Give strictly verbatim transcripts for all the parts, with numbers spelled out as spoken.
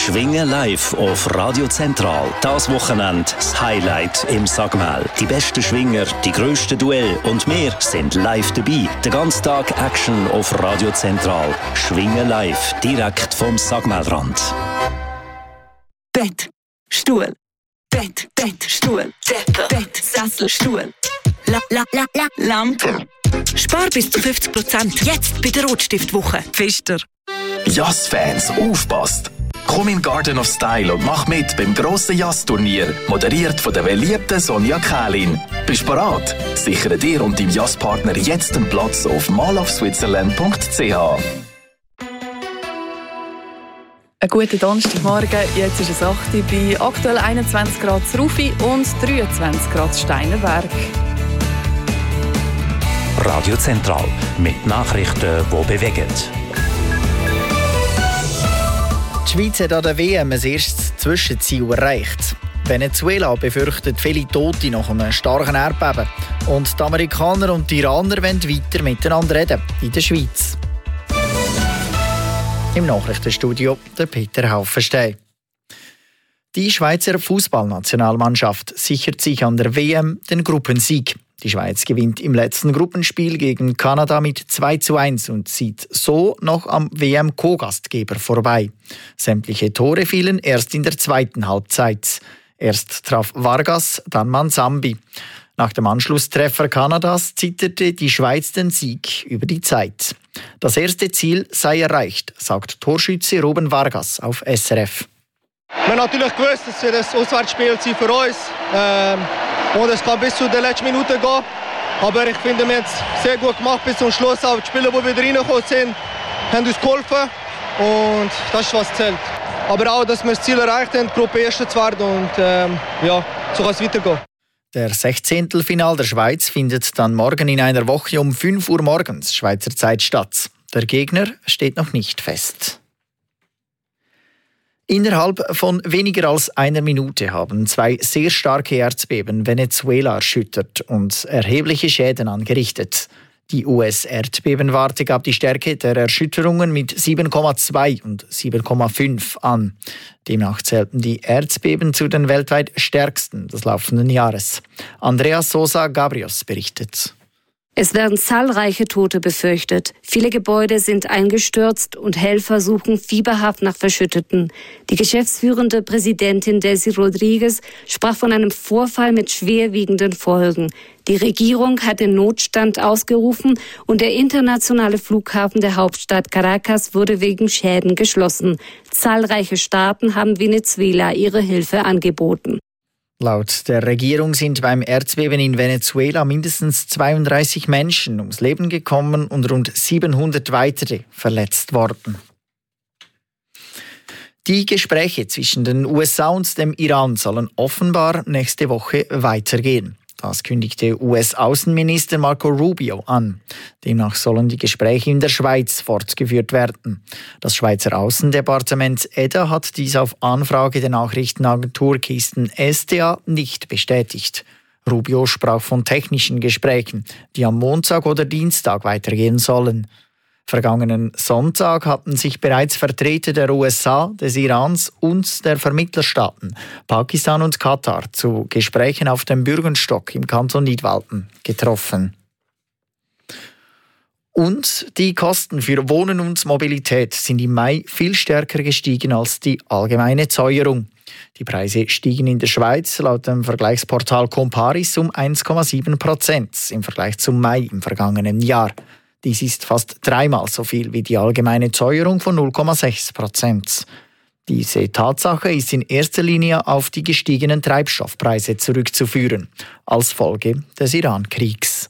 Schwingen live auf Radio Zentral. Das Wochenende das Highlight im Sagmel. Die besten Schwinger, die grössten Duelle und wir sind live dabei. Den ganzen Tag Action auf Radio Zentral. Schwingen live, direkt vom Sagmelrand. Bett, Stuhl, Bett, Bett, Stuhl, Decke, Bett, Sessel, Stuhl, la, la, la, la, Lampe. Spar bis zu fünfzig Prozent jetzt bei der Rotstiftwoche. Pfister. Jazz-Fans, aufpasst! Komm in Garden of Style und mach mit beim grossen Jazz-Turnier, moderiert von der beliebten Sonja Kählin. Bist bereit? Sichere dir und deinem Jazz-Partner jetzt einen Platz auf mall of switzerland punkt c h. Einen guten Donnerstagmorgen, jetzt ist es acht Uhr bei aktuell einundzwanzig Grad Rufi und dreiundzwanzig Grad Steinerberg. Radio Zentral mit Nachrichten, die bewegen. Die Schweiz hat an der W M ein erstes Zwischenziel erreicht. Venezuela befürchtet viele Tote nach einem starken Erdbeben. Und die Amerikaner und die Iraner wollen weiter miteinander reden in der Schweiz. Im Nachrichtenstudio der Peter Haufenstein. Die Schweizer Fußballnationalmannschaft sichert sich an der W M den Gruppensieg. Die Schweiz gewinnt im letzten Gruppenspiel gegen Kanada mit zwei zu eins und zieht so noch am W M-Co-Gastgeber vorbei. Sämtliche Tore fielen erst in der zweiten Halbzeit. Erst traf Vargas, dann Manzambi. Nach dem Anschlusstreffer Kanadas zitterte die Schweiz den Sieg über die Zeit. Das erste Ziel sei erreicht, sagt Torschütze Ruben Vargas auf S R F. Wir haben natürlich gewusst, dass wir das Auswärtsspiel sind für uns. Ähm, und es kann bis zu der letzten Minute gehen. Aber ich finde, wir haben es sehr gut gemacht bis zum Schluss. Auch die Spieler, die wieder reingekommen sind, haben uns geholfen. Und das ist, was zählt. Aber auch, dass wir das Ziel erreicht haben, Gruppe Erste zu werden. Und ähm, ja, so kann es weitergehen. Der Sechzehntelfinal der Schweiz findet dann morgen in einer Woche um fünf Uhr morgens Schweizer Zeit statt. Der Gegner steht noch nicht fest. Innerhalb von weniger als einer Minute haben zwei sehr starke Erdbeben Venezuela erschüttert und erhebliche Schäden angerichtet. Die U S-Erdbebenwarte gab die Stärke der Erschütterungen mit sieben Komma zwei und sieben Komma fünf an. Demnach zählten die Erdbeben zu den weltweit stärksten des laufenden Jahres. Andrea Sosa Gabrios berichtet. Es werden zahlreiche Tote befürchtet. Viele Gebäude sind eingestürzt und Helfer suchen fieberhaft nach Verschütteten. Die geschäftsführende Präsidentin Desi Rodriguez sprach von einem Vorfall mit schwerwiegenden Folgen. Die Regierung hat den Notstand ausgerufen und der internationale Flughafen der Hauptstadt Caracas wurde wegen Schäden geschlossen. Zahlreiche Staaten haben Venezuela ihre Hilfe angeboten. Laut der Regierung sind beim Erdbeben in Venezuela mindestens zweiunddreißig Menschen ums Leben gekommen und rund siebenhundert weitere verletzt worden. Die Gespräche zwischen den U S A und dem Iran sollen offenbar nächste Woche weitergehen. Das kündigte U S-Außenminister Marco Rubio an. Demnach sollen die Gespräche in der Schweiz fortgeführt werden. Das Schweizer Außendepartement E D A hat dies auf Anfrage der Nachrichtenagentur Kisten S T A nicht bestätigt. Rubio sprach von technischen Gesprächen, die am Montag oder Dienstag weitergehen sollen. Vergangenen Sonntag hatten sich bereits Vertreter der U S A, des Irans und der Vermittlerstaaten Pakistan und Katar zu Gesprächen auf dem Bürgenstock im Kanton Nidwalden getroffen. Und die Kosten für Wohnen und Mobilität sind im Mai viel stärker gestiegen als die allgemeine Teuerung. Die Preise stiegen in der Schweiz laut dem Vergleichsportal Comparis um eins Komma sieben Prozent im Vergleich zum Mai im vergangenen Jahr. Dies ist fast dreimal so viel wie die allgemeine Teuerung von null Komma sechs Prozent. Diese Tatsache ist in erster Linie auf die gestiegenen Treibstoffpreise zurückzuführen, als Folge des Iran-Kriegs.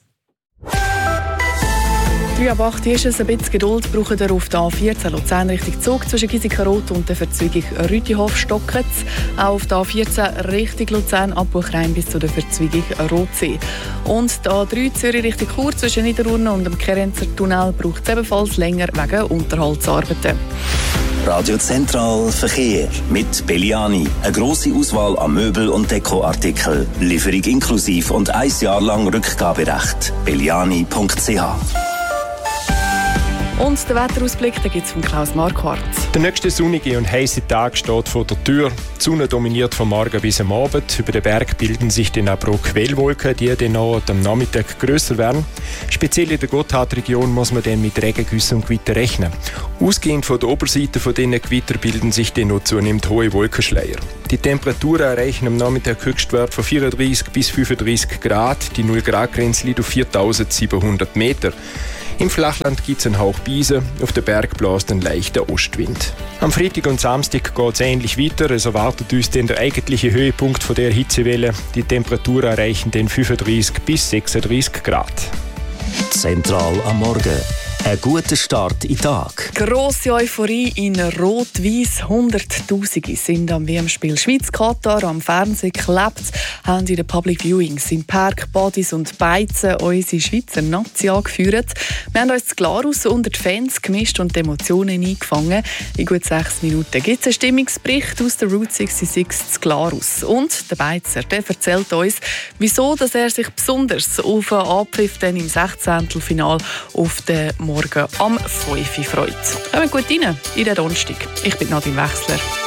drei ab acht ist es, ein bisschen Geduld braucht ihr auf der A vierzehn Luzern Richtung Zug zwischen Giesikenrot und der Verzweigung Rütihof-Stocketz. Auch auf der A vierzehn Richtung Luzern ab Buchrein bis zu der Verzweigung Rotsee. Und die A drei Zürich Richtung Chur zwischen Niederurne und dem Kerenzer Tunnel braucht es ebenfalls länger wegen Unterhaltsarbeiten. Radio Zentral Verkehr mit Belliani. Eine grosse Auswahl an Möbel- und Dekoartikeln. Lieferung inklusiv und ein Jahr lang Rückgaberecht. belliani punkt c h. Und den Wetterausblick gibt es von Klaus Marquardt. Der nächste sonnige und heiße Tag steht vor der Tür. Die Sonne dominiert vom Morgen bis am Abend. Über den Berg bilden sich dann aber auch Quellwolken, die dann auch am Nachmittag grösser werden. Speziell in der Gotthardregion muss man dann mit Regengüssen und Gewitter rechnen. Ausgehend von der Oberseite von diesen Gewitter bilden sich dann noch zunehmend hohe Wolkenschleier. Die Temperaturen erreichen am Nachmittag Höchstwert von vierunddreißig bis fünfunddreißig Grad. Die null Grad Grenze liegt auf viertausendsiebenhundert Meter. Im Flachland gibt es einen Hauch Brise, auf den Berg bläst ein leichter Ostwind. Am Freitag und Samstag geht es ähnlich weiter, es erwartet uns dann der eigentliche Höhepunkt von der Hitzewelle. Die Temperaturen erreichen dann fünfunddreißig bis sechsunddreißig Grad. Zentral am Morgen. Ein guter Start in den Tag. Grosse Euphorie in Rot-Weiss. Hunderttausende sind am W M-Spiel Schweiz-Katar am Fernsehen geklebt, haben in den Public Viewings im Park, Badis und Beizen unsere Schweizer Nazi angeführt. Wir haben uns das Glarus unter die Fans gemischt und die Emotionen eingefangen. In gut sechs Minuten gibt es einen Stimmungsbericht aus der Route sechsundsechzig zu Glarus. Und der Beizer, der erzählt uns, wieso dass er sich besonders auf einen Abpfiff dann im Sechzehntelfinal auf den Morgen am fünf Uhr freut. Kommt gut rein in den Donnerstag. Ich bin Nadine Wechsler.